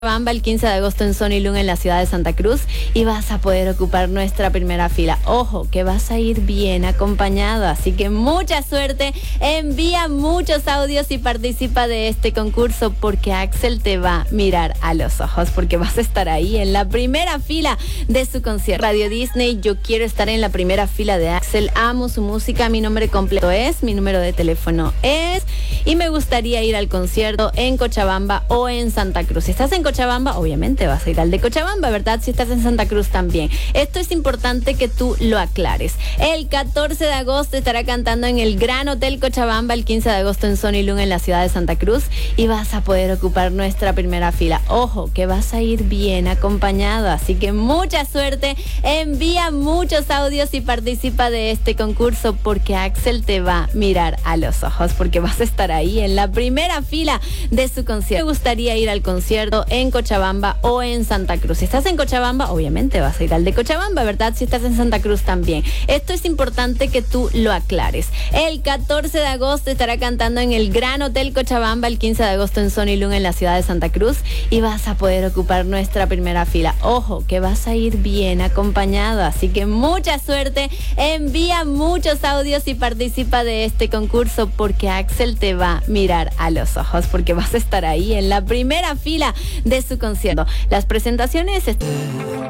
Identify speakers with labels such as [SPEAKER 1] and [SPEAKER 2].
[SPEAKER 1] Cochabamba el 15 de agosto en Sony Lung en la ciudad de Santa Cruz y vas a poder ocupar nuestra primera fila. Ojo, que vas a ir bien acompañado, así que mucha suerte, envía muchos audios y participa de este concurso porque Axel te va a mirar a los ojos porque vas a estar ahí en la primera fila de su concierto. Radio Disney, yo quiero estar en la primera fila de Axel, amo su música, mi nombre completo es, mi número de teléfono es y me gustaría ir al concierto en Cochabamba o en Santa Cruz. Si estás en Cochabamba, obviamente vas a ir al de Cochabamba, ¿verdad? Si estás en Santa Cruz también. Esto es importante que tú lo aclares. El 14 de agosto estará cantando en el Gran Hotel Cochabamba, el 15 de agosto en Sony Lung en la ciudad de Santa Cruz y vas a poder ocupar nuestra primera fila. Ojo, que vas a ir bien acompañado, así que mucha suerte, envía muchos audios y participa de este concurso porque Axel te va a mirar a los ojos porque vas a estar ahí en la primera fila de su concierto. Me gustaría ir al concierto en Cochabamba o en Santa Cruz. Si estás en Cochabamba, obviamente vas a ir al de Cochabamba, ¿verdad? Si estás en Santa Cruz también. Esto es importante que tú lo aclares. El 14 de agosto estará cantando en el Gran Hotel Cochabamba, el 15 de agosto en Sony Lung en la ciudad de Santa Cruz y vas a poder ocupar nuestra primera fila. Ojo, que vas a ir bien acompañado, así que mucha suerte, envía muchos audios y participa de este concurso porque Axel te va a mirar a los ojos porque vas a estar ahí en la primera fila de su concierto. Las presentaciones